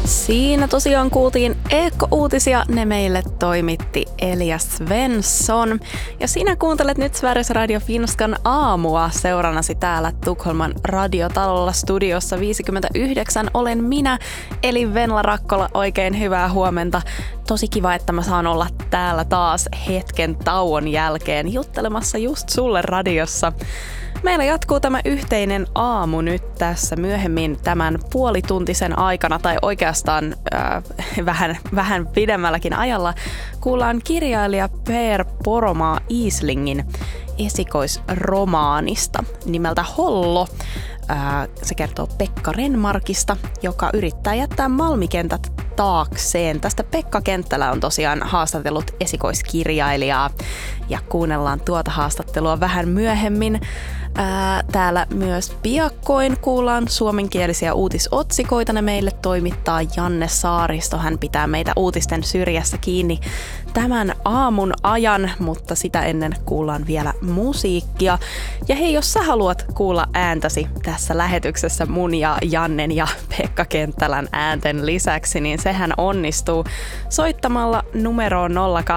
Siinä tosiaan kuultiin Ekko-uutisia, ne meille toimitti Elias Svensson. Ja sinä kuuntelet nyt Sveriges Radio Finskan aamua seurannasi täällä Tukholman radiotalolla studiossa 59. Olen minä, eli Venla Rakkola, oikein hyvää huomenta. Tosi kiva, että mä saan olla täällä taas hetken tauon jälkeen juttelemassa just sulle radiossa. Meillä jatkuu tämä yhteinen aamu nyt tässä myöhemmin tämän puolituntisen aikana, tai oikeastaan vähän pidemmälläkin ajalla. Kuullaan kirjailija Per Poromaa Islingin esikoisromaanista nimeltä Hollo. Se kertoo Pekka Renmarkista, joka yrittää jättää Malmikentät taakseen. Tästä Pekka Kenttälä on tosiaan haastatellut esikoiskirjailijaa ja kuunnellaan tuota haastattelua vähän myöhemmin. Täällä myös piakkoin kuullaan suomenkielisiä uutisotsikoita. Ne meille toimittaa Janne Saaristo. Hän pitää meitä uutisten syrjässä kiinni tämän aamun ajan, mutta sitä ennen kuullaan vielä musiikkia. Ja hei, jos sä haluat kuulla ääntäsi tässä lähetyksessä mun ja Jannen ja Pekka Kenttälän äänten lisäksi, niin sehän onnistuu soittamalla numeroon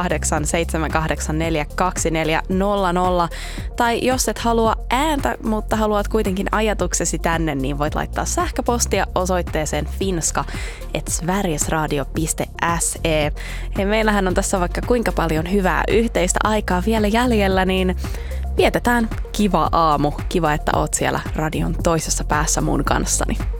0878424000. Tai jos et halua ääntä, mutta haluat kuitenkin ajatuksesi tänne, niin voit laittaa sähköpostia osoitteeseen finska@sverigesradio.se. Hei, meillähän on tässä vaikka kuinka paljon hyvää yhteistä aikaa vielä jäljellä, niin vietetään kiva aamu. Kiva, että oot siellä radion toisessa päässä mun kanssani.